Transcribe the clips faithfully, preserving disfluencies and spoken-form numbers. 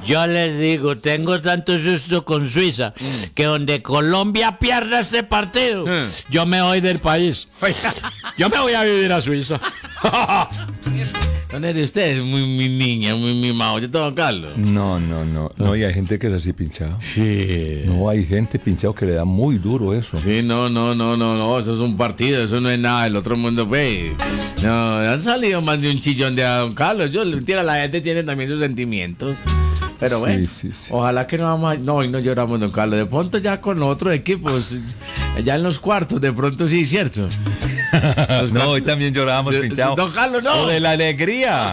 Yo les digo, tengo tanto susto con Suiza mm. que donde Colombia pierda este partido, mm. yo me voy del país. Yo me voy a vivir a Suiza. ¿Dónde eres usted? Muy mi niña, muy mimado. Yo tengo Carlos. No, no, no. No, y hay gente que es así pinchado. Sí. No, hay gente pinchado que le da muy duro eso. Sí, no, no, no, no, no. Eso es un partido, eso no es nada del otro mundo, pues. No, han salido más de un chillón de Don Carlos. Yo, mentira, la gente tiene también sus sentimientos. Pero bueno, sí, sí, sí. Ojalá que no vamos a... No, hoy no lloramos, Don Carlos. De pronto ya con otros equipos, ya en los cuartos, de pronto sí, ¿cierto? No, hoy también llorábamos pinchados. Don Carlos, no. ¡O de la alegría!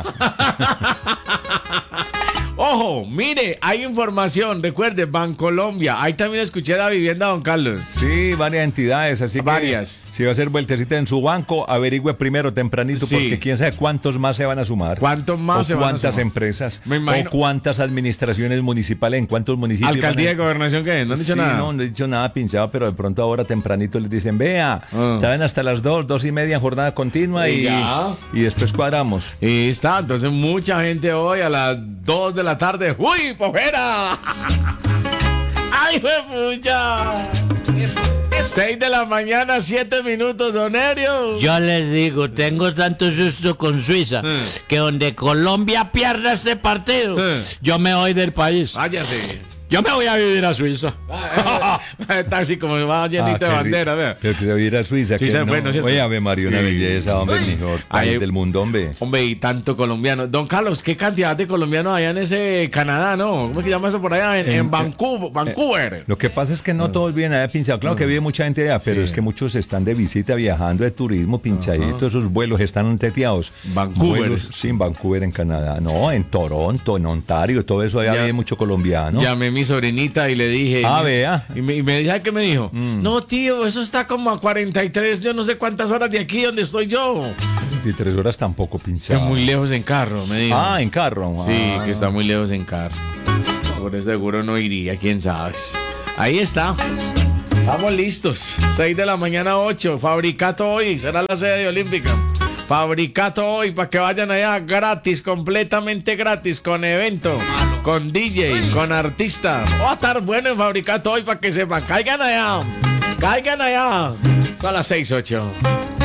Ojo, mire, hay información, recuerde, Bancolombia, ahí también escuché la vivienda, Don Carlos. Sí, varias entidades, así varias. Que si va a hacer vueltecita en su banco, averigüe primero tempranito, sí. Porque quién sabe cuántos más se van a sumar. ¿Cuántos más o se van a sumar? ¿Cuántas empresas? Me imagino. ¿O cuántas administraciones municipales, en cuántos municipios? ¿Alcaldía de gobernación qué? ¿No han dicho sí, nada? no, no he dicho nada pinchado, pero de pronto ahora tempranito les dicen, vea, oh. saben hasta las dos, dos y media en jornada continua y, y, y después cuadramos. Y está, entonces mucha gente hoy a las dos de la tarde, ¡uy! ¡Pojera! ¡Ay, fue pucha! seis de la mañana, siete minutos, don Erio. Yo les digo, tengo tanto susto con Suiza mm. que donde Colombia pierda este partido, mm. yo me voy del país. Váyase. Yo me voy a vivir a Suiza. Ah, eh, está así como va llenito ah, de bandera, vea. Pero que se va a ir a Suiza. Suiza, que no. Bueno, oye, Ave María, una sí. belleza, hombre, el mejor país Ay, del mundo, hombre. Hombre, y tanto colombiano. Don Carlos, ¿qué cantidad de colombianos hay en ese Canadá, no? ¿Cómo es que llama eso por allá? En, en, en Vancouver. Vancouver. Eh, lo que pasa es que no todos viven allá pinchados. Claro que vive mucha gente allá, pero sí. es que muchos están de visita, viajando de turismo, pinchaditos. Uh-huh. Esos vuelos están teteados. Vancouver. Vuelos, sí, en Vancouver, en Canadá. No, en Toronto, en Ontario, todo eso allá ya, vive mucho colombiano. Llamé a mi sobrinita y le dije. Ah, vea. Y me, y me dije, ¿qué me dijo? Mm. No, tío, eso está como a cuarenta y tres, yo no sé cuántas horas de aquí donde estoy yo. veintitrés horas tampoco pinchado. Está muy lejos en carro, me dijo. Ah, en carro. Sí, ah. que está muy lejos en carro. Por eso seguro no iría, quién sabe. Ahí está. Estamos listos. seis de la mañana, ocho. Fabricato hoy. Será la sede de Olímpica. Fabricato hoy para que vayan allá gratis, completamente gratis, con evento, con D J, con artista. Va a estar bueno en Fabricato hoy para que sepan. Caigan allá. Caigan allá. Son las seis, ocho.